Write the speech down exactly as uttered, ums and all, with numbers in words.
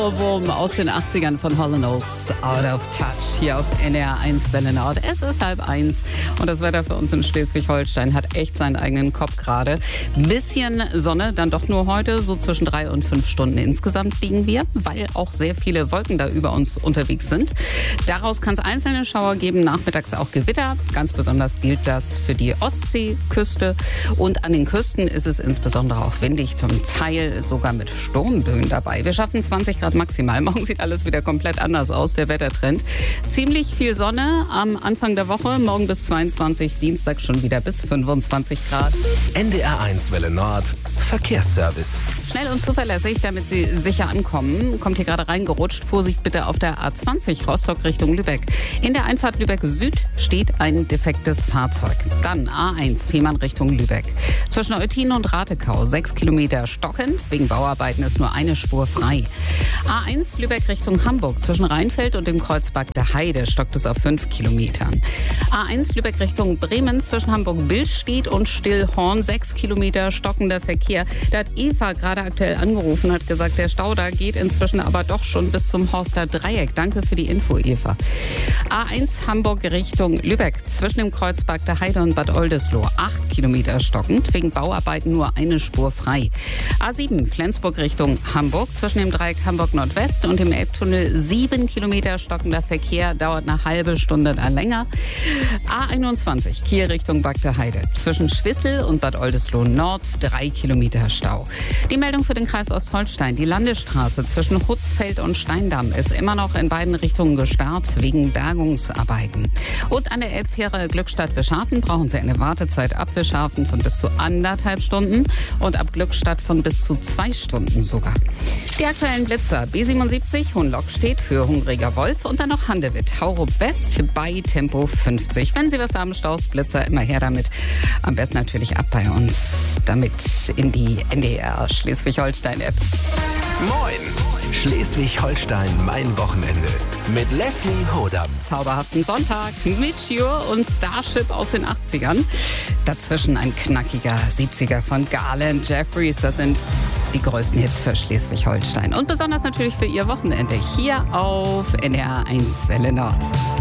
Ohrwurm aus den achtzigern von Hall and Oates, Out of Touch, hier auf N D R eins Welle Nord. Es ist halb eins und das Wetter für uns in Schleswig-Holstein hat echt seinen eigenen Kopf gerade. Bisschen Sonne, dann doch nur heute, so zwischen drei und fünf Stunden insgesamt liegen wir, weil auch sehr viele Wolken da über uns unterwegs sind. Daraus kann es einzelne Schauer geben, nachmittags auch Gewitter. Ganz besonders gilt das für die Ostseeküste und an den Küsten ist es insbesondere auch windig, zum Teil sogar mit Sturmböen dabei. Wir schaffen zwanzig Grad maximal. Morgen sieht alles wieder komplett anders aus, der Wettertrend. Ziemlich viel Sonne am Anfang der Woche, morgen bis zweiundzwanzig, Dienstag schon wieder bis fünfundzwanzig Grad. N D R eins Welle Nord, Verkehrsservice. Schnell und zuverlässig, damit Sie sicher ankommen. Kommt hier gerade reingerutscht. Vorsicht bitte auf der A zwanzig Rostock Richtung Lübeck. In der Einfahrt Lübeck Süd steht ein defektes Fahrzeug. Dann A eins Fehmarn Richtung Lübeck. Zwischen Eutin und Ratekau sechs Kilometer stockend. Wegen Bauarbeiten ist nur eine Spur frei. A eins Lübeck Richtung Hamburg. Zwischen Rheinfeld und dem Kreuzberg der Heide stockt es auf fünf Kilometern. A eins Lübeck Richtung Bremen. Zwischen Hamburg-Billstedt und Stillhorn sechs Kilometer stockender Verkehr. Da hat Eva gerade aktuell angerufen, hat gesagt, der Stau da geht inzwischen aber doch schon bis zum Horster Dreieck. Danke für die Info, Eva. A eins Hamburg Richtung Lübeck. Zwischen dem Kreuzberg der Heide und Bad Oldesloe acht Kilometer stockend. Wegen Bauarbeiten nur eine Spur frei. A sieben Flensburg Richtung Hamburg. Zwischen dem Dreieck Hamburg Nordwest und dem Elbtunnel sieben Kilometer stockender Verkehr. Dauert eine halbe Stunde oder länger. A einundzwanzig Kiel Richtung Bagde Heide. Zwischen Schwissel und Bad Oldesloe Nord drei Kilometer Stau. Die Meldung für den Kreis Ostholstein. Die Landesstraße zwischen Hutzfeld und Steindamm ist immer noch in beiden Richtungen gesperrt wegen Bergungsarbeiten. Und an der Elbfähre Glückstadt-Wischhafen brauchen Sie eine Wartezeit ab Wischhafen von bis zu anderthalb Stunden und ab Glückstadt von bis zu zwei Stunden sogar. Die aktuellen Blitzer B siebenundsiebzig Hohenlockstedt für Hungriger Wolf und dann noch Handewitt, Haurup West bei Tempo fünfzig. Wenn Sie was haben, Staus, Blitzer, immer her damit. Am besten natürlich ab bei uns, damit in die N D R Schleswig-Holstein-App. Moin! Schleswig-Holstein, mein Wochenende. Mit Leslie Hodam. Zauberhaften Sonntag mit Cure und Starship aus den achtzigern. Dazwischen ein knackiger siebziger von Garland, Jeffries. Das sind die größten Hits für Schleswig-Holstein. Und besonders natürlich für Ihr Wochenende hier auf N D R eins Welle Nord.